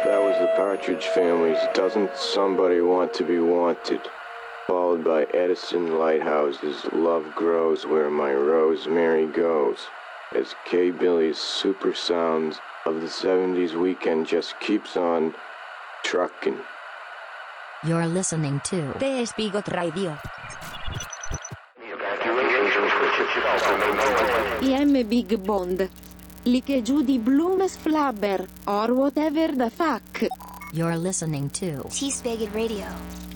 That was the Partridge Family's Doesn't Somebody Want to Be Wanted, followed by Edison Lighthouse's Love Grows Where My Rosemary Goes, as K-Billy's super sounds of the 70s weekend just keeps on trucking. You're listening to The Spigot Radio. IM Big Bond. Like Judy Blumes Flabber, or whatever the fuck. You're listening to T-Spigot Radio.